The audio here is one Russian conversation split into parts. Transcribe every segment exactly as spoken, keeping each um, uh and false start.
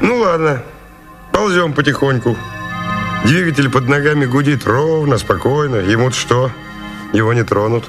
Ну ладно, ползем потихоньку. Двигатель под ногами гудит ровно, спокойно. Ему-то что? Его не тронут.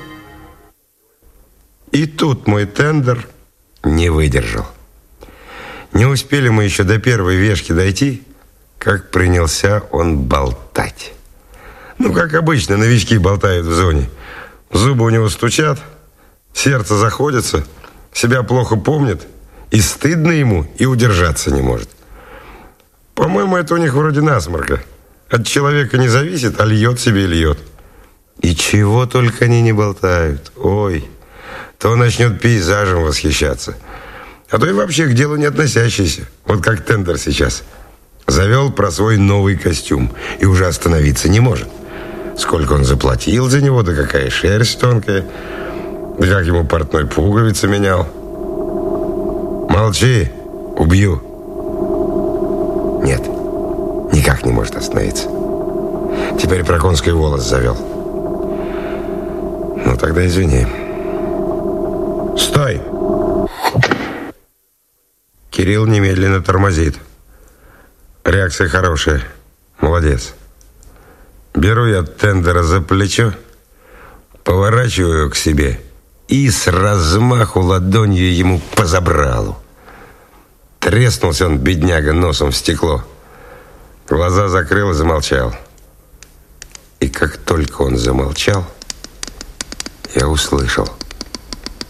И тут мой тендер не выдержал. Не успели мы еще до первой вешки дойти, как принялся он болтать. Ну, как обычно, новички болтают в зоне. Зубы у него стучат, сердце заходится, себя плохо помнит, и стыдно ему, и удержаться не может. По-моему, это у них вроде насморка. От человека не зависит, а льет себе и льет. И чего только они не болтают. Ой, то начнет пейзажем восхищаться, а то и вообще к делу не относящийся. Вот как тендер сейчас. Завел про свой новый костюм и уже остановиться не может. Сколько он заплатил за него, да какая шерсть тонкая, да как ему портной пуговицы менял. Молчи, убью. Нет, никак не может остановиться. Теперь про конский волос завел. Ну тогда извини. Стой! Кирилл немедленно тормозит. Реакция хорошая. Молодец. Беру я тендера за плечо, поворачиваю к себе и с размаху ладонью ему по забралу. Треснулся он, бедняга, носом в стекло. Глаза закрыл и замолчал. И как только он замолчал, я услышал: